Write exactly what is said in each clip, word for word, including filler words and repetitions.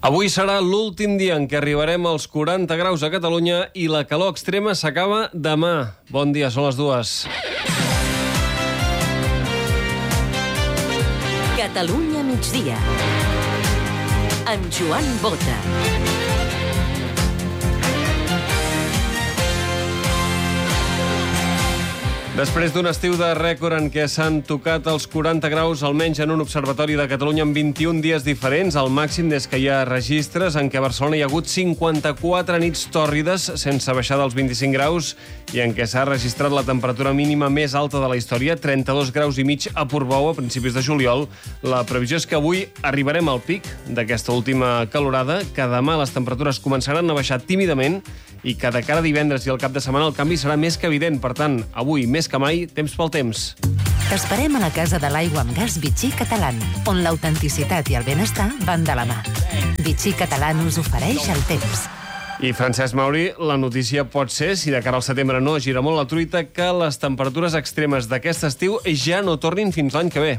Avui serà l'últim dia en què arribarem als quaranta graus a Catalunya i la calor extrema s'acaba demà. Bon dia, són les dues. Catalunya migdia. Amb Joan Bota. Després d'un estiu de rècord en què s'han tocat els quaranta graus, almenys en un observatori de Catalunya en vint-i-un dies diferents, el màxim des que hi ha registres, en què a Barcelona hi ha hagut cinquanta-quatre nits tòrrides sense baixar dels vint-i-cinc graus i en què s'ha registrat la temperatura mínima més alta de la història, trenta-dos graus i mig a Portbou a principis de juliol. La previsió és que avui arribarem al pic d'aquesta última calorada, que demà les temperatures començaran a baixar tímidament i que de cara a divendres i al cap de setmana el canvi serà més que evident. Per tant, avui, més que mai, temps pel temps. T'esperem a la Casa de l'Aigua amb Gas Vichy Catalán, on l'autenticitat i el benestar van de la mà. Vichy Catalán us ofereix el temps. I Francesc Mauri, la notícia pot ser, si de cara al setembre no gira molt la truita, que les temperatures extremes d'aquest estiu ja no tornin fins l'any que ve.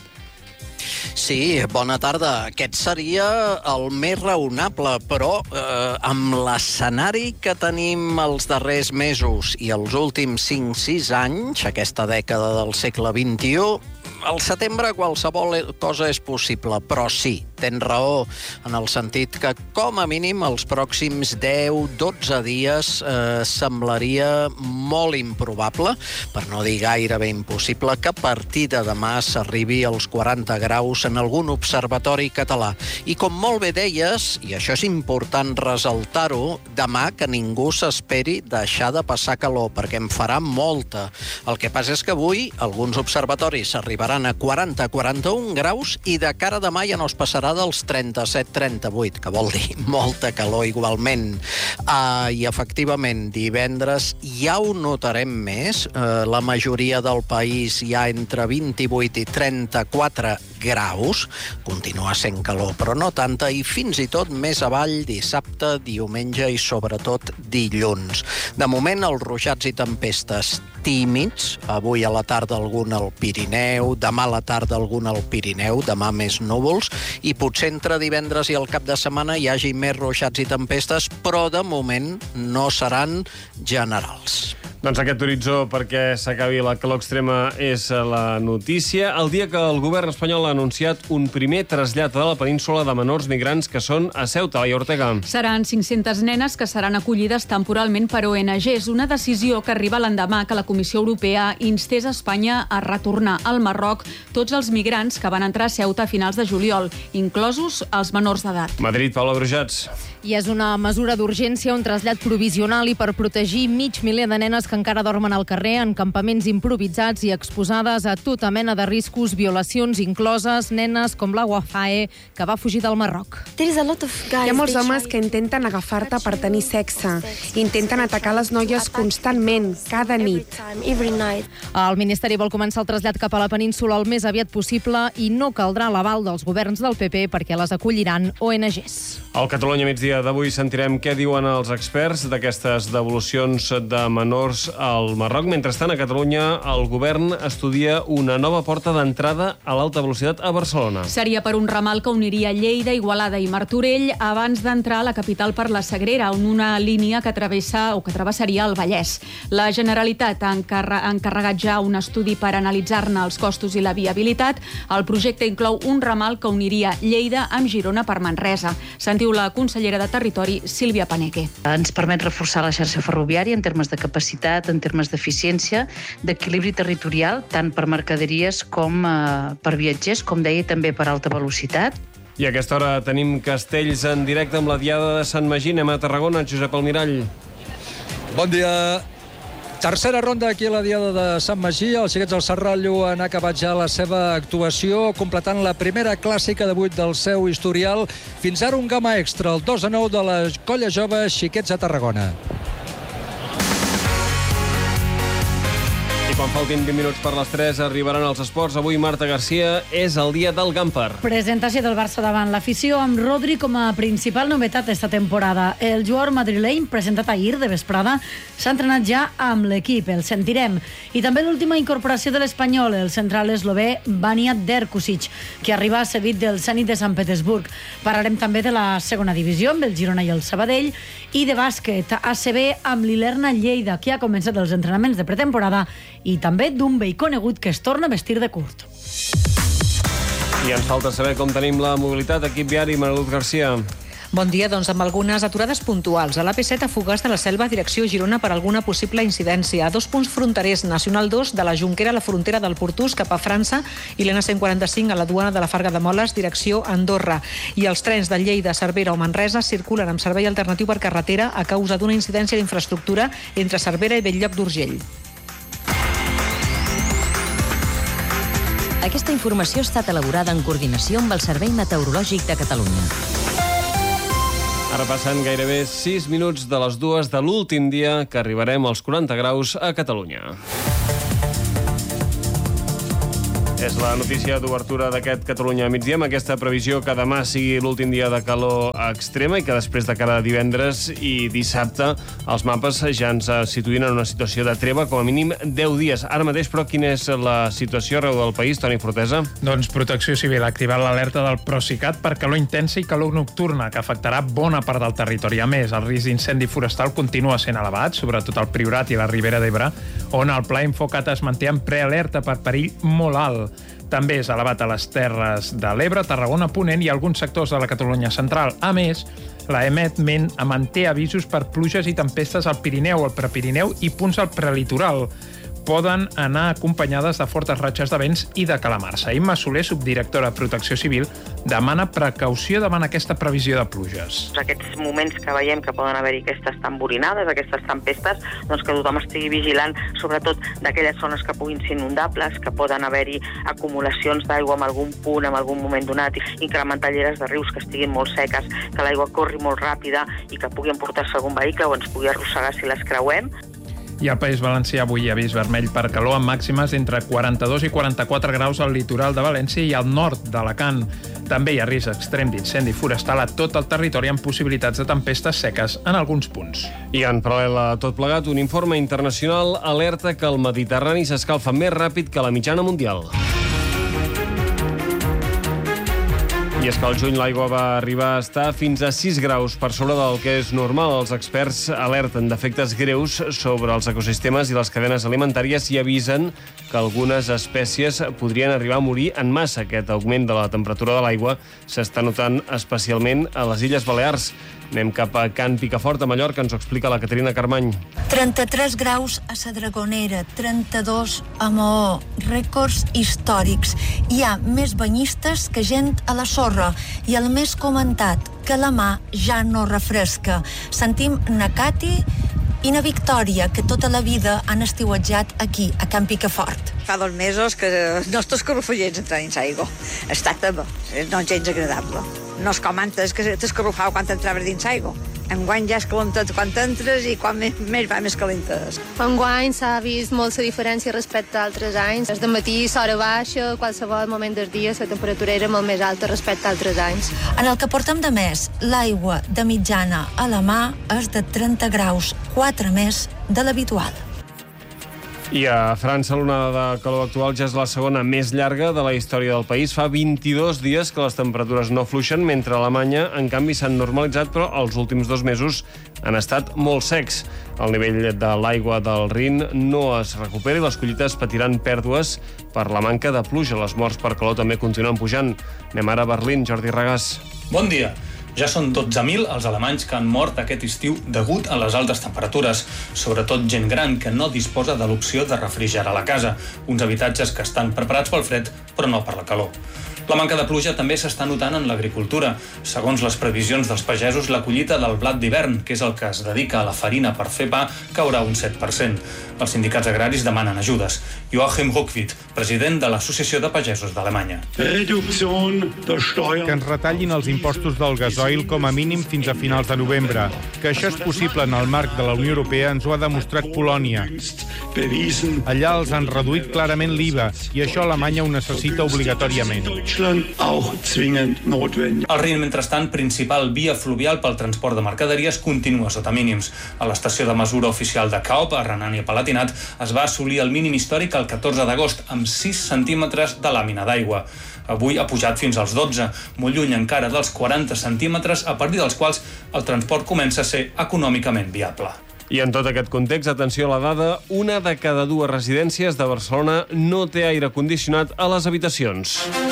Sí, bona tarda. Aquest seria el més raonable, però eh, amb l'escenari que tenim els darrers mesos i els últims cinc sis anys, aquesta dècada del segle vint-i-u, al setembre qualsevol cosa és possible, però sí, tens raó, en el sentit que, com a mínim, els pròxims deu dotze dies eh, semblaria molt improbable, per no dir gairebé impossible, que a partir de demà s'arribi als quaranta graus en algun observatori català. I com molt bé deies, i això és important ressaltar-ho, demà que ningú s'esperi deixar de passar calor, perquè en farà molta. El que passa és que avui alguns observatoris arribaran a quaranta a quaranta-un graus i de cara a demà ja no es passarà dels trenta-set trenta-vuit, que vol dir molta calor igualment. Uh, I efectivament, divendres ja ho notarem més. Uh, la majoria del país hi ha entre vint-i-vuit i trenta-quatre graus. Continua sent calor, però no tanta, i fins i tot més avall dissabte, diumenge i sobretot dilluns. De moment, els ruixats i tempestes tímids, avui a la tarda algun al Pirineu, demà a la tarda algun al Pirineu, demà més núvols, i potser entre divendres i el cap de setmana hi hagi més ruixats i tempestes, però de moment no seran generals. Doncs aquest horitzó perquè s'acabi la calor extrema és la notícia. El dia que el govern espanyol ha anunciat un primer trasllat a la península de menors migrants que són a Ceuta, Laia Ortega. Seran cinc-centes nenes que seran acollides temporalment per O N Ges, una decisió que arriba l'endemà que la Comissió Europea instés a Espanya a retornar al Marroc tots els migrants que van entrar a Ceuta a finals de juliol, inclosos els menors d'edat. Madrid, Paula Brujats. I és una mesura d'urgència, un trasllat provisional i per protegir mig miler de nenes que encara dormen al carrer en campaments improvisats i exposades a tota mena de riscos, violacions incloses, nenes com la Wafae, que va fugir del Marroc. Hi ha molts homes que intenten agafar-te per tenir sexe. Intenten atacar les noies constantment, cada nit. El Ministeri vol començar el trasllat cap a la península el més aviat possible i no caldrà l'aval dels governs del P P perquè les acolliran O N Ges. Al Catalunya migdia d'avui sentirem què diuen els experts d'aquestes devolucions de menors al Marroc. Mentrestant, a Catalunya, el govern estudia una nova porta d'entrada a l'alta velocitat a Barcelona. Seria per un ramal que uniria Lleida, Igualada i Martorell abans d'entrar a la capital per la Sagrera, on una línia que travessa o que travessaria el Vallès. La Generalitat ha encarregat ja un estudi per analitzar-ne els costos i la viabilitat. El projecte inclou un ramal que uniria Lleida amb Girona per Manresa. Sentiu la consellera de Territori, Sílvia Paneque. Ens permet reforçar la xarxa ferroviària en termes de capacitat, en termes d'eficiència, d'equilibri territorial, tant per mercaderies com eh, per viatgers, com deia, també per alta velocitat. I a aquesta hora tenim Castells en directe amb la Diada de Sant Magí. Anem a Tarragona, Josep Almirall. Bon dia. Tercera ronda aquí a la Diada de Sant Magí. Els xiquets del Serrallo han acabat ja la seva actuació, completant la primera clàssica de vuit del seu historial. Fins ara un gamma extra, el dos a nou de la colla jove Xiquets de Tarragona. Quan faltin vint minuts per les tres arribaran els esports. Avui, Marta Garcia, és el dia del Gamper. Presentació del Barça davant l'afició amb Rodri com a principal novetat esta temporada. El jugador madrileny, presentat ahir de vesprada, s'ha entrenat ja amb l'equip, el sentirem. I també l'última incorporació de l'Espanyol, el central eslové Vanja Derkusic, que arriba cedit del Zenit de Sant Petersburg. Parlarem també de la segona divisió amb el Girona i el Sabadell i de bàsquet A C B amb l'Ilerna Lleida, que ha començat els entrenaments de pretemporada, i també d'un vell conegut que es torna a vestir de curt. I ens falta saber com tenim la mobilitat. Equip viari, Mariluz Garcia. Bon dia, doncs amb algunes aturades puntuals. A l'A P set a Fogars de la Selva, direcció Girona, per alguna possible incidència. A dos punts fronterers, Nacional dos, de la Jonquera a la frontera del Portús cap a França, i l'N cent quaranta-cinc a la duana de la Farga de Moles, direcció Andorra. I els trens de Lleida, Cervera o Manresa circulen amb servei alternatiu per carretera a causa d'una incidència d'infraestructura entre Cervera i Bell-lloc d'Urgell. Aquesta informació ha estat elaborada en coordinació amb el Servei Meteorològic de Catalunya. Ara passen gairebé sis minuts de les dues de l'últim dia que arribarem als quaranta graus a Catalunya. És la notícia d'obertura d'aquest Catalunya a migdia, amb aquesta previsió que demà sigui l'últim dia de calor extrema i que després de cada divendres i dissabte els mapes ja ens situïn en una situació de treva, com a mínim deu dies. Ara mateix, però, quina és la situació arreu del país, Toni Fortesa? Doncs Protecció Civil ha activat l'alerta del Procicat per calor intensa i calor nocturna, que afectarà bona part del territori. A més, el risc d'incendi forestal continua sent elevat, sobretot al Priorat i la Ribera d'Ebre, on el Pla Infocat es manté en prealerta per perill molt alt. També és elevat a les Terres de l'Ebre, Tarragona, Ponent i alguns sectors de la Catalunya central. A més, la EMET manté avisos per pluges i tempestes al Pirineu, al Prepirineu i punts al prelitoral. Poden anar acompanyades de fortes ratxes de vents i de calamarsa. Imma Soler, subdirectora de Protecció Civil, demana precaució davant aquesta previsió de pluges. Aquests moments que veiem que poden haver-hi aquestes tamborinades, aquestes tempestes, doncs que tothom estigui vigilant, sobretot d'aquelles zones que puguin ser inundables, que poden haver-hi acumulacions d'aigua en algun punt, en algun moment donat, incrementar lleres de rius que estiguin molt seques, que l'aigua corri molt ràpida i que pugui emportar-se algun vehicle o ens pugui arrossegar si les creuem. I al País Valencià avui avís vermell per calor amb màximes entre quaranta-dos i quaranta-quatre graus al litoral de València i al nord d'Alacant. També hi ha risc extrem d'incendi forestal a tot el territori amb possibilitats de tempestes seques en alguns punts. I en paral·lel a tot plegat, un informe internacional alerta que el Mediterrani s'escalfa més ràpid que la mitjana mundial. I és que al juny l'aigua va arribar a estar fins a sis graus per sobre del que és normal. Els experts alerten d'efectes greus sobre els ecosistemes i les cadenes alimentàries i avisen que algunes espècies podrien arribar a morir en massa. Aquest augment de la temperatura de l'aigua s'està notant especialment a les Illes Balears. Anem cap a Can Picafort, a Mallorca, ens ho explica la Caterina Carmany. trenta-tres graus a la Dragonera, trenta-dos a Maó, rècords històrics. Hi ha més banyistes que gent a la sorra i el més comentat, que la mà ja no refresca. Sentim na Cati i na Victòria, que tota la vida han estiuetjat aquí, a Can Picafort. Fa dos mesos que no estos escarrufallets entrar dins aigua. Està també, no gens agradable. No és com antes, que t'escarrufava quan entraves dins aigua. Enguany ja és calentet quan entres i quan més, més va més calentes. Enguany s'ha vist molta diferència respecte a altres anys. Des de matí, s'hora baixa, qualsevol moment del dia la temperatura era molt més alta respecte a altres anys. En el que portem de mes, l'aigua de mitjana a la mà és de trenta graus, quatre més de l'habitual. I a França l'onada de calor actual ja és la segona més llarga de la història del país. Fa vint-i-dos dies que les temperatures no fluixen, mentre a Alemanya, en canvi, s'han normalitzat, però els últims dos mesos han estat molt secs. El nivell de l'aigua del Rin no es recupera i les collites patiran pèrdues per la manca de pluja. Les morts per calor també continuen pujant. Anem ara a Berlín, Jordi Regàs. Bon dia. Ja són dotze mil els alemanys que han mort aquest estiu degut a les altes temperatures, sobretot gent gran que no disposa de l'opció de refrigerar la casa, uns habitatges que estan preparats pel fred però no per la calor. La manca de pluja també s'està notant en l'agricultura. Segons les previsions dels pagesos, la collita del blat d'hivern, que és el que es dedica a la farina per fer pa, caurà un set per cent. Els sindicats agraris demanen ajudes. Joachim Ruckwied, president de l'Associació de Pagesos d'Alemanya. Que ens retallin els impostos del gasoil com a mínim fins a finals de novembre. Que això és possible en el marc de la Unió Europea ens ho ha demostrat Polònia. Allà els han reduït clarament l'I V A i això Alemanya ho necessita obligatòriament. El Rin, mentrestant, principal via fluvial pel transport de mercaderies, continua sota mínims. A l'estació de mesura oficial de Kaop, a Renània-Palatinat, es va assolir el mínim històric el catorze d'agost, amb sis centímetres de làmina d'aigua. Avui ha pujat fins als dotze, molt lluny encara dels quaranta centímetres, a partir dels quals el transport comença a ser econòmicament viable. I en tot aquest context, atenció a la dada, una de cada dues residències de Barcelona no té aire condicionat a les habitacions.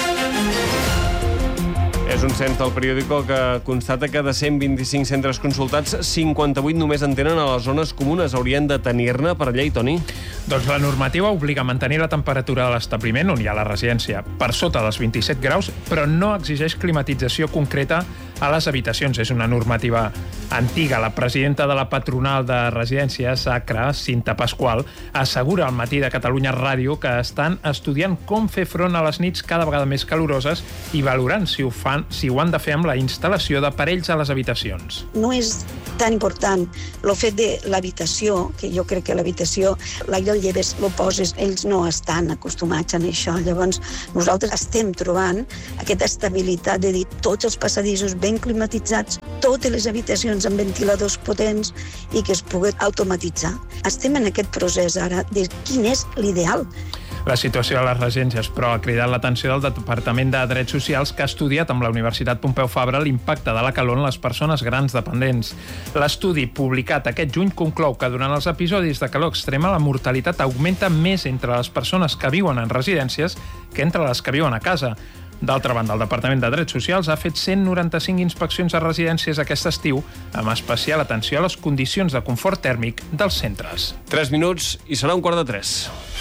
És un cens del periòdico que constata que de cent vint-i-cinc centres consultats, cinquanta-vuit només en tenen a les zones comunes. Haurien de tenir-ne per llei, Toni? Doncs la normativa obliga a mantenir la temperatura de l'establiment on hi ha la residència per sota dels vint-i-set graus, però no exigeix climatització concreta a les habitacions. És una normativa antiga. La presidenta de la patronal de residències, ACRA, Cinta Pasqual, assegura al Matí de Catalunya Ràdio que estan estudiant com fer front a les nits cada vegada més caloroses i valorant si ho fan, si ho han de fer amb la instal·lació d'aparells a les habitacions. No és tan important el fet de l'habitació, que jo crec que l'habitació, l'aire el lleves, lo poses, ells no estan acostumats a això. Llavors, nosaltres estem trobant aquesta estabilitat de dir tots els passadissos ben climatitzats, totes les habitacions amb ventiladors potents i que es pugui automatitzar. Estem en aquest procés ara de quin és l'ideal. La situació a les residències, però, ha cridat l'atenció del Departament de Drets Socials, que ha estudiat amb la Universitat Pompeu Fabra l'impacte de la calor en les persones grans dependents. L'estudi, publicat aquest juny, conclou que durant els episodis de calor extrema la mortalitat augmenta més entre les persones que viuen en residències que entre les que viuen a casa. D'altra banda, el Departament de Drets Socials ha fet cent noranta-cinc inspeccions a residències aquest estiu, amb especial atenció a les condicions de confort tèrmic dels centres. Tres minuts i serà un quart de tres.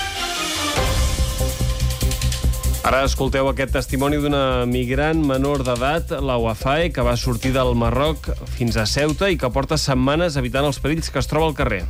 Ara escolteu aquest testimoni d'una migrant menor d'edat, la Wafae, que va sortir del Marroc fins a Ceuta i que porta setmanes evitant els perills que es troba al carrer.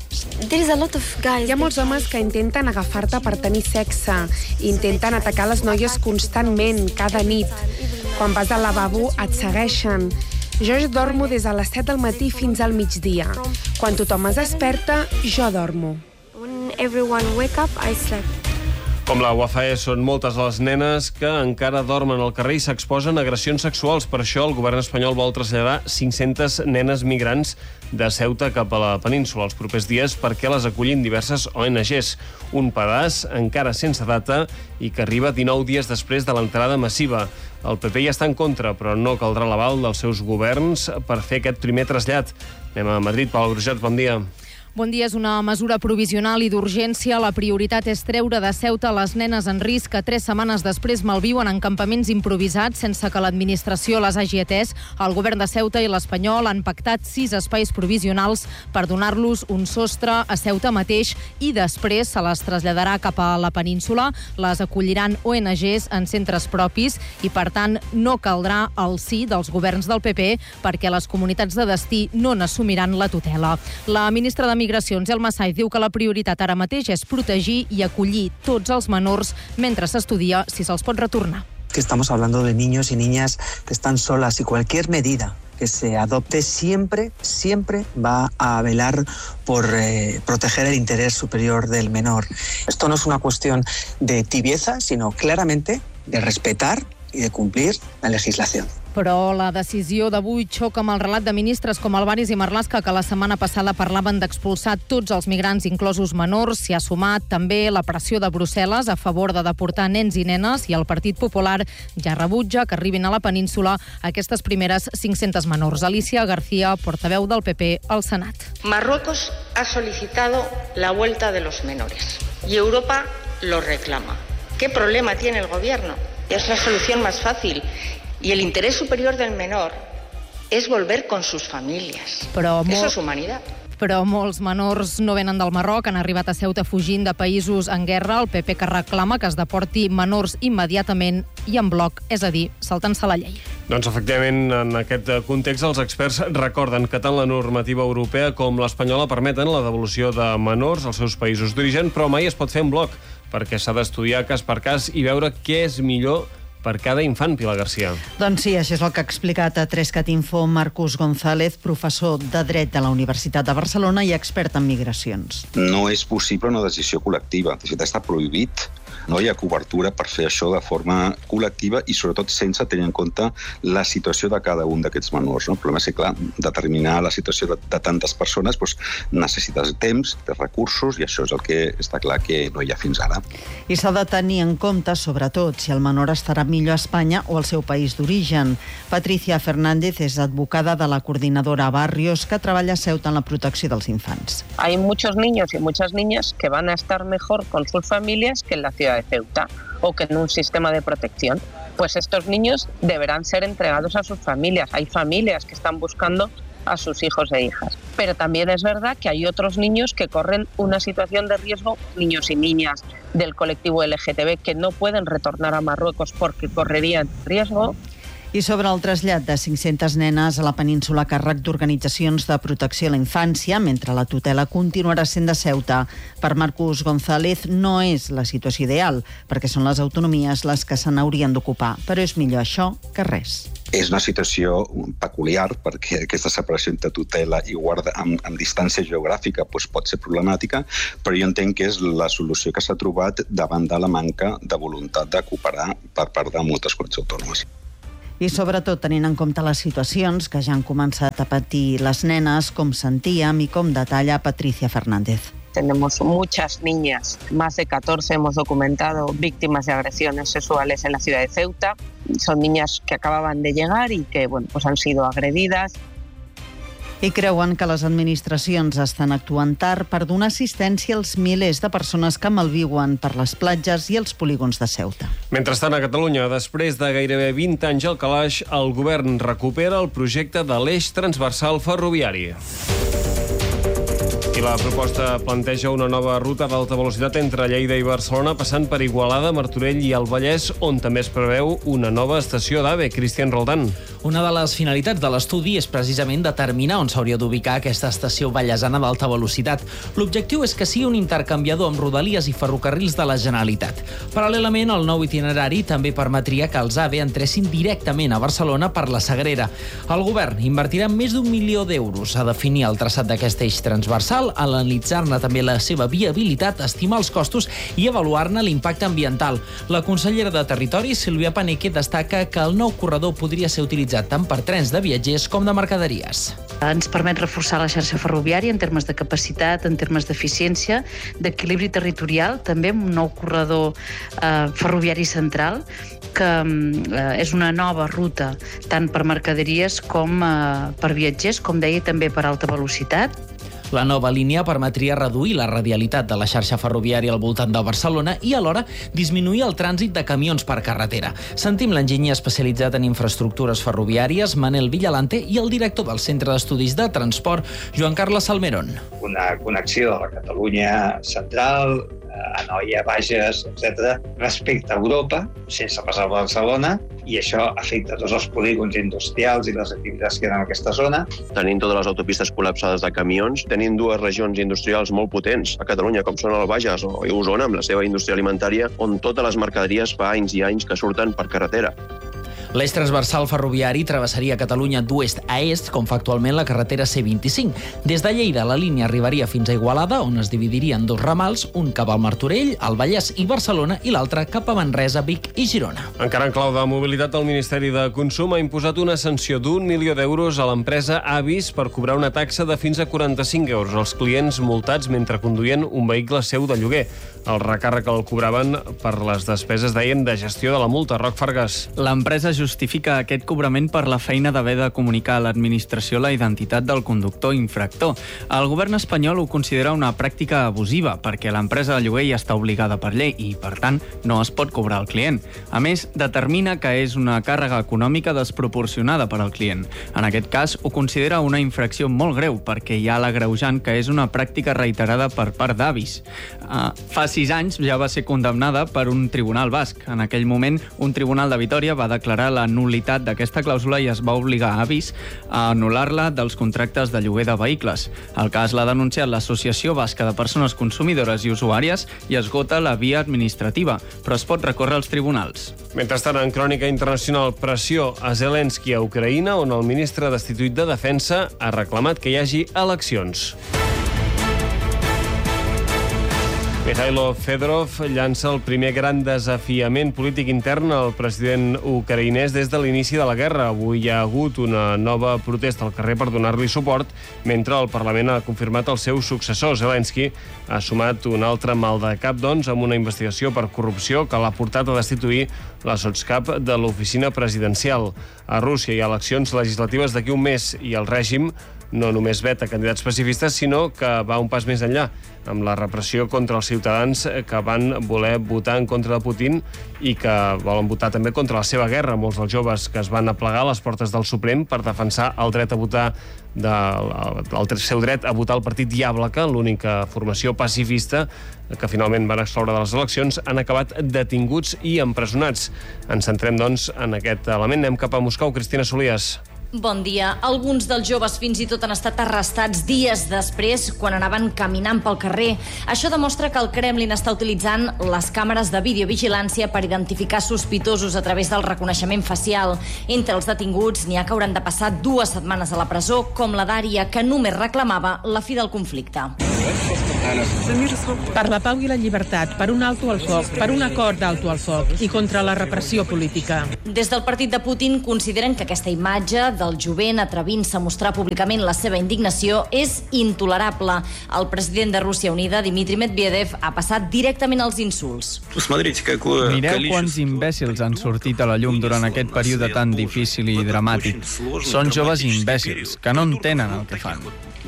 Hi ha molts homes que intenten agafar-te per tenir sexe, intenten atacar les noies constantment, cada nit. Quan vas al lavabo et segueixen. Jo dormo des de les set del matí fins al migdia. Quan tothom es desperta, jo dormo. When everyone wake up, I slept. Com la Wafae, són moltes les nenes que encara dormen al carrer i s'exposen a agressions sexuals. Per això el govern espanyol vol traslladar cinc-centes nenes migrants de Ceuta cap a la península els propers dies perquè les acullin diverses O N Ges. Un pedaç encara sense data i que arriba dinou dies després de l'entrada massiva. El P P hi està en contra, però no caldrà l'aval dels seus governs per fer aquest primer trasllat. Anem a Madrid. Pau Grujat, bon dia. Bon dia. És una mesura provisional i d'urgència. La prioritat és treure de Ceuta les nenes en risc que tres setmanes després malviuen en campaments improvisats sense que l'administració les hagi atès. El govern de Ceuta i l'Espanyol han pactat sis espais provisionals per donar-los un sostre a Ceuta mateix i després se les traslladarà cap a la península. Les acolliran O N Ges en centres propis i, per tant, no caldrà el sí dels governs del P P perquè les comunitats de destí no n'assumiran la tutela. La ministra de Migracions, Elma Saiz, diu que la prioritat ara mateix és protegir i acollir tots els menors mentre s'estudia si se'ls pot retornar. Que estamos hablando de niños y niñas que están solas y cualquier medida que se adopte siempre, siempre va a velar por eh, proteger el interés superior del menor. Esto no es una cuestión de tibieza, sino claramente de respetar y de cumplir la legislación. Però la decisió d'avui xoca amb el relat de ministres com Albanis i Marlaska, que la setmana passada parlaven d'expulsar tots els migrants, inclosos menors. S'hi ha sumat també la pressió de Brussel·les a favor de deportar nens i nenes, i el Partit Popular ja rebutja que arribin a la península aquestes primeres cinc-centes menors. Alicia García, portaveu del P P al Senat. Marruecos ha solicitado la vuelta de los menores y Europa lo reclama. ¿Qué problema tiene el gobierno? Es la solución más fácil. Y el interés superior del menor es volver con sus familias. Però Eso es humanidad. però molts menors no venen del Marroc, han arribat a Ceuta fugint de països en guerra. El P P que reclama que es deporti menors immediatament i en bloc, és a dir, saltant-se la llei. Doncs, efectivament, en aquest context, els experts recorden que tant la normativa europea com l'espanyola permeten la devolució de menors als seus països d'origen, però mai es pot fer en bloc, perquè s'ha d'estudiar cas per cas i veure què és millor per cada infant, Pilar Garcia. Doncs sí, això és el que ha explicat a Trescat Info Marcus González, professor de Dret de la Universitat de Barcelona i expert en migracions. No és possible una decisió col·lectiva. De fet, està prohibit. No hi ha cobertura per fer això de forma col·lectiva i, sobretot, sense tenir en compte la situació de cada un d'aquests menors. No? El problema és que, clar, determinar la situació de, de tantes persones doncs, necessites temps, de recursos, i això és el que està clar que no hi ha fins ara. I s'ha de tenir en compte, sobretot, si el menor estarà millor a Espanya o al seu país d'origen. Patricia Fernández és advocada de la coordinadora Barrios, que treballa a Ceuta en la protecció dels infants. Hay muchos niños y muchas niñas que van a estar mejor con sus familias que en la ciudad de Ceuta o que en un sistema de protección. Pues estos niños deberán ser entregados a sus familias. Hay familias que están buscando a sus hijos e hijas. Pero también es verdad que hay otros niños que corren una situación de riesgo, niños y niñas del colectivo L G T B, que no pueden retornar a Marruecos porque correrían riesgo. I sobre el trasllat de cinc-centes nenes a la península a càrrec d'organitzacions de protecció a la infància, mentre la tutela continuarà sent de Ceuta. Per Marcus González no és la situació ideal, perquè són les autonomies les que se n'haurien d'ocupar, però és millor això que res. És una situació peculiar perquè aquesta separació entre tutela i guarda amb, amb distància geogràfica doncs pot ser problemàtica, però jo entenc que és la solució que s'ha trobat davant de la manca de voluntat de cooperar per part de moltes comunitats autònomes. I sobretot tenint en compte les situacions que ja han començat a patir les nenes, com sentíem i com detalla Patricia Fernández. Tenemos muchas niñas, más de catorce hemos documentado víctimas de agresiones sexuales en la ciudad de Ceuta. Son niñas que acababan de llegar y que bueno, pues han sido agredidas. I creuen que les administracions estan actuant tard per donar assistència als milers de persones que malviuen per les platges i els polígons de Ceuta. Mentrestant, a Catalunya, després de gairebé vint anys al calaix, el govern recupera el projecte de l'eix transversal ferroviari. I la proposta planteja una nova ruta d'alta velocitat entre Lleida i Barcelona, passant per Igualada, Martorell i el Vallès, on també es preveu una nova estació d'AVE. Cristian Roldán. Una de les finalitats de l'estudi és precisament determinar on s'hauria d'ubicar aquesta estació vallesana d'alta velocitat. L'objectiu és que sigui un intercanviador amb rodalies i ferrocarrils de la Generalitat. Paral·lelament, el nou itinerari també permetria que els AVE entressin directament a Barcelona per la Sagrera. El govern invertirà més d'un milió d'euros a definir el traçat d'aquest eix transversal, a analitzar-ne també la seva viabilitat, estimar els costos i avaluar-ne l'impacte ambiental. La consellera de Territori, Sílvia Paneque, destaca que el nou corredor podria ser utilitzat tant per trens de viatgers com de mercaderies. Ens permet reforçar la xarxa ferroviària en termes de capacitat, en termes d'eficiència, d'equilibri territorial, també un nou corredor eh, ferroviari central, que eh, és una nova ruta tant per mercaderies com eh, per viatgers, com deia, també per alta velocitat. La nova línia permetria reduir la radialitat de la xarxa ferroviària al voltant de Barcelona i alhora disminuir el trànsit de camions per carretera. Sentim l'enginyer especialitzat en infraestructures ferroviàries, Manel Villalante, i el director del Centre d'Estudis de Transport, Joan Carles Salmerón. Una connexió de la Catalunya central, Anoia, Bages, etcètera, respecte a Europa, sense passar per Barcelona, i això afecta tots els polígons industrials i les activitats que hi ha en aquesta zona. Tenim totes les autopistes col·lapsades de camions, tenim dues regions industrials molt potents a Catalunya, com són el Bages o Osona, amb la seva indústria alimentària, on totes les mercaderies fa anys i anys que surten per carretera. L'eix transversal ferroviari travessaria Catalunya d'oest a est, com fa actualment la carretera C vint-i-cinc. Des de Lleida, la línia arribaria fins a Igualada, on es dividiria en dos ramals, un cap al Martorell, al Vallès i Barcelona, i l'altre cap a Manresa, Vic i Girona. Encara en clau de mobilitat, el Ministeri de Consum ha imposat una sanció d'un milió d'euros a l'empresa Avis per cobrar una taxa de fins a quaranta-cinc euros als clients multats mentre conduïen un vehicle seu de lloguer. El recàrrec el cobraven per les despeses, deien, de gestió de la multa. Roc Fargas. L'empresa justifica aquest cobrament per la feina d'haver de comunicar a l'administració la identitat del conductor infractor. El govern espanyol ho considera una pràctica abusiva perquè l'empresa de lloguer ja està obligada per llei i, per tant, no es pot cobrar al client. A més, determina que és una càrrega econòmica desproporcionada per al client. En aquest cas, ho considera una infracció molt greu perquè hi ha l'agreujant que és una pràctica reiterada per part d'Avis. Uh, fa sis anys ja va ser condemnada per un tribunal basc. En aquell moment, un tribunal de Vitòria va declarar la nul·litat d'aquesta clàusula i es va obligar a Avis a anul·lar-la dels contractes de lloguer de vehicles. El cas l'ha denunciat l'Associació Basca de Persones Consumidores i Usuàries i esgota la via administrativa, però es pot recórrer als tribunals. Mentrestant, en crònica internacional, pressió a Zelensky a Ucraïna, on el ministre destituït de Defensa ha reclamat que hi hagi eleccions. Mikhailo Fedorov llança el primer gran desafiament polític intern al president ucraïnès des de l'inici de la guerra. Avui hi ha hagut una nova protesta al carrer per donar-li suport, mentre el Parlament ha confirmat el seu successor. Zelensky ha sumat un altre mal de cap, doncs, amb una investigació per corrupció que l'ha portat a destituir la sotscap de l'oficina presidencial. A Rússia hi ha eleccions legislatives d'aquí un mes i el règim no només veta candidats pacifistes, sinó que va un pas més enllà, amb la repressió contra els ciutadans que van voler votar en contra de Putin i que volen votar també contra la seva guerra. Molts dels joves que es van aplegar a les portes del Suprem per defensar el dret a votar del, el seu dret a votar el partit Yablaka, l'única formació pacifista que finalment van excloure de les eleccions, han acabat detinguts i empresonats. Ens centrem, doncs, en aquest element. Anem cap a Moscou. Cristina Solias. Bon dia. Alguns dels joves fins i tot han estat arrestats dies després quan anaven caminant pel carrer. Això demostra que el Kremlin està utilitzant les càmeres de videovigilància per identificar sospitosos a través del reconeixement facial. Entre els detinguts n'hi ha que hauran de passar dues setmanes a la presó, com la Dària, que només reclamava la fi del conflicte. Per la pau i la llibertat, per un alto al foc, per un acord d'alto al foc i contra la repressió política. Des del partit de Putin consideren que aquesta imatge del jovent atrevint-se a mostrar públicament la seva indignació és intolerable. El president de Rússia Unida, Dmitry Medvedev, ha passat directament als insults. Mireu quants imbècils han sortit a la llum durant aquest període tan difícil i dramàtic. Són joves imbècils, que no entenen el que fan.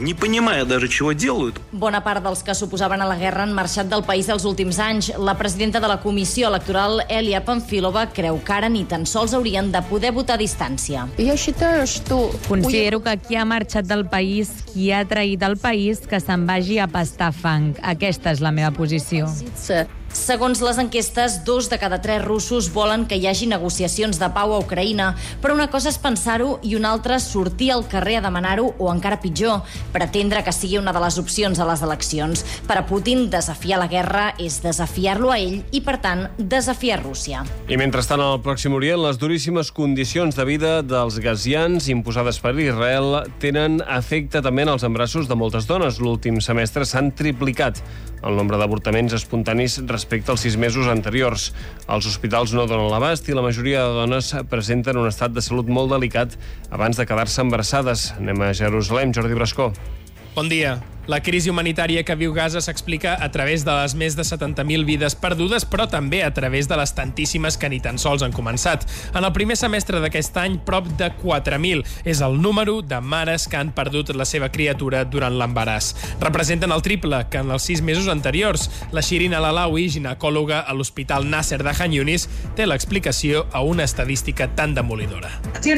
Bona part dels que s'oposaven a la guerra han marxat del país els últims anys. La presidenta de la Comissió Electoral, Elia Pamfilova, creu que ara ni tan sols haurien de poder votar a distància. Considero que qui ha marxat del país, qui ha traït el país, que se'n vagi a pastar fang. Aquesta és la meva posició. Segons les enquestes, dos de cada tres russos volen que hi hagi negociacions de pau a Ucraïna, però una cosa és pensar-ho i una altra sortir al carrer a demanar-ho, o encara pitjor, pretendre que sigui una de les opcions a les eleccions. Per a Putin, desafiar la guerra és desafiar-lo a ell i, per tant, desafiar Rússia. I mentrestant, al Pròxim Orient, les duríssimes condicions de vida dels gazians imposades per Israel tenen efecte també en els embarassos de moltes dones. L'últim semestre s'han triplicat el nombre d'avortaments espontanis respecte als sis mesos anteriors. Els hospitals no donen l'abast i la majoria de dones presenten un estat de salut molt delicat abans de quedar-se embarassades. Anem a Jerusalem. Jordi Brascó. Bon dia. La crisi humanitària que viu Gaza s'explica a través de les més de setanta mil vides perdudes, però també a través de les tantíssimes que ni tan sols han començat. En el primer semestre d'aquest any, prop de quatre mil és el número de mares que han perdut la seva criatura durant l'embaràs. Representen el triple que en els sis mesos anteriors. La Shirin Al-Alawi, ginecòloga a l'Hospital Nasser de Khan Yunis, té l'explicació a una estadística tan demolidora.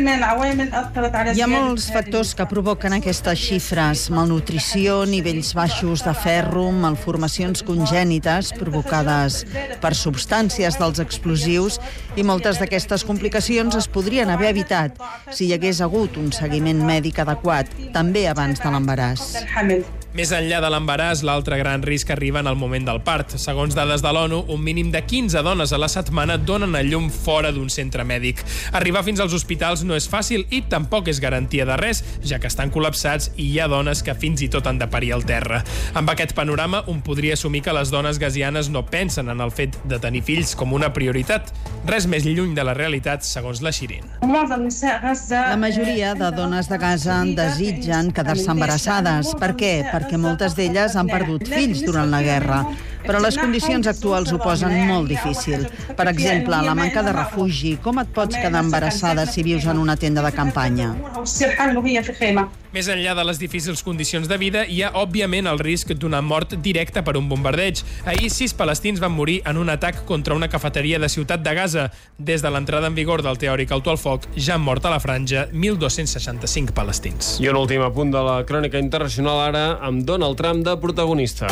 Hi ha molts factors que provoquen aquestes xifres: malnutrició, nivells baixos de ferro, malformacions congènites provocades per substàncies dels explosius, i moltes d'aquestes complicacions es podrien haver evitat si hi hagués hagut un seguiment mèdic adequat, també abans de l'embaràs. Més enllà de l'embaràs, l'altre gran risc arriba en el moment del part. Segons dades de l'ONU, un mínim de quinze dones a la setmana donen a llum fora d'un centre mèdic. Arribar fins als hospitals no és fàcil i tampoc és garantia de res, ja que estan col·lapsats i hi ha dones que fins i tot han de parir al terra. Amb aquest panorama, un podria assumir que les dones gazianes no pensen en el fet de tenir fills com una prioritat. Res més lluny de la realitat, segons la Shirin. La majoria de dones de Gaza desitgen quedar-se embarassades. Per què? Perquè moltes d'elles han perdut fills durant la guerra. però les condicions actuals ho posen molt difícil. Per exemple, la manca de refugi. Com et pots quedar embarassada si vius en una tenda de campanya? Més enllà de les difícils condicions de vida, hi ha, òbviament, el risc d'una mort directa per un bombardeig. Ahir, sis palestins van morir en un atac contra una cafeteria de Ciutat de Gaza. Des de l'entrada en vigor del teòric alto al foc, ja han mort a la franja mil dos-cents seixanta-cinc palestins. I un últim apunt de la crònica internacional ara amb Donald Trump de protagonista.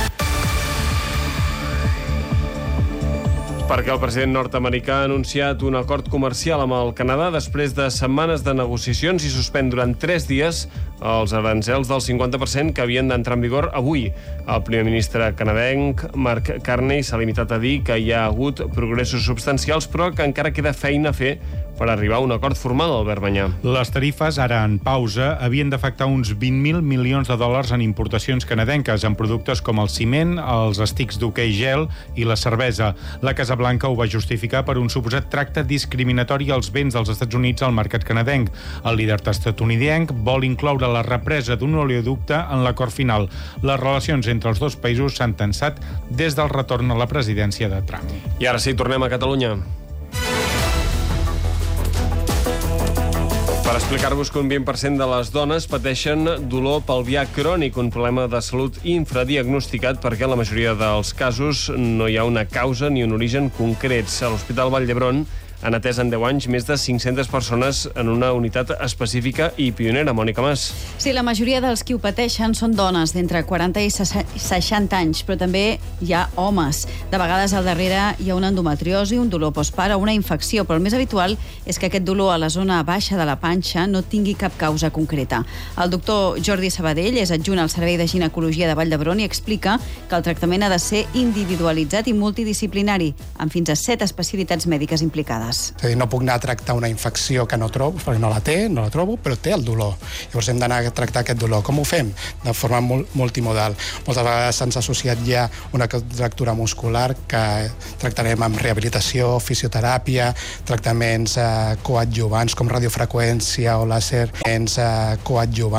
Perquè el president nord-americà ha anunciat un acord comercial amb el Canadà després de setmanes de negociacions i suspèn durant tres dies els aranzels del cinquanta per cent que havien d'entrar en vigor avui. El primer ministre canadenc, Mark Carney, s'ha limitat a dir que hi ha hagut progressos substancials, però que encara queda feina a fer per arribar a un acord formal, Albert Banyà. Les tarifes, ara en pausa, havien d'afectar uns vint mil milions de dòlars en importacions canadenques, en productes com el ciment, els estics d'hoquei gel i la cervesa. La Casa Blanca ho va justificar per un suposat tracte discriminatori als béns dels Estats Units al mercat canadenc. El líder estatunidenc vol incloure la represa d'un oleoducte en l'acord final. Les relacions entre els dos països s'han tensat des del retorn a la presidència de Trump. I ara sí, tornem a Catalunya. Per explicar-vos que un vint per cent de les dones pateixen dolor pelvià crònic, un problema de salut infradiagnosticat perquè en la majoria dels casos no hi ha una causa ni un origen concrets. A l'Hospital Vall d'Hebron han atès en deu anys més de cinc-centes persones en una unitat específica i pionera. Mònica Mas. Sí, la majoria dels qui ho pateixen són dones d'entre quaranta i seixanta anys, però també hi ha homes. De vegades al darrere hi ha una endometriosi, un dolor postpart o una infecció, però el més habitual és que aquest dolor a la zona baixa de la panxa no tingui cap causa concreta. El doctor Jordi Sabadell és adjunt al Servei de Ginecologia de Vall d'Hebron i explica que el tractament ha de ser individualitzat i multidisciplinari, amb fins a set especialitats mèdiques implicades. És a dir, no puc anar a tractar una infecció que no trobo, perquè no la té, no la trobo, però té el dolor. Llavors hem d'anar a tractar aquest dolor. Com ho fem? De forma multimodal. Moltes vegades se'ns ha associat ja una contractura muscular que tractarem amb rehabilitació, fisioteràpia, tractaments eh, coadjuvants com radiofreqüència o làser, eh, coadjuvants